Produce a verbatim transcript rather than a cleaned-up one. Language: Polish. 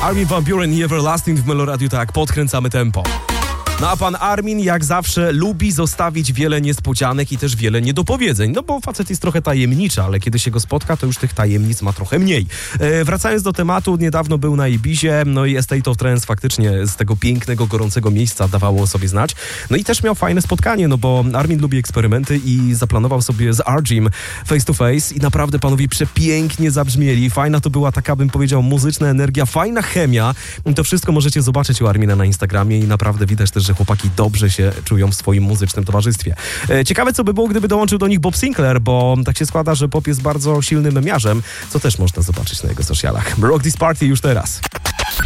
Armin van Buuren i Everlasting w Meloradiu, tak, podkręcamy tempo. No a pan Armin jak zawsze lubi zostawić wiele niespodzianek i też wiele niedopowiedzeń, no bo facet jest trochę tajemniczy, ale kiedy się go spotka, to już tych tajemnic ma trochę mniej. E, wracając do tematu, niedawno był na Ibizie, no i Estate of Trance faktycznie z tego pięknego, gorącego miejsca dawało o sobie znać. No i też miał fajne spotkanie, no bo Armin lubi eksperymenty i zaplanował sobie z Arjim face to face i naprawdę panowie przepięknie zabrzmieli. Fajna to była taka, bym powiedział, muzyczna energia, fajna chemia. To wszystko możecie zobaczyć u Armina na Instagramie i naprawdę widać też, że chłopaki dobrze się czują w swoim muzycznym towarzystwie. E, ciekawe, co by było, gdyby dołączył do nich Bob Sinclair, bo tak się składa, że Bob jest bardzo silnym memiarzem, co też można zobaczyć na jego socialach. Rock This Party już teraz.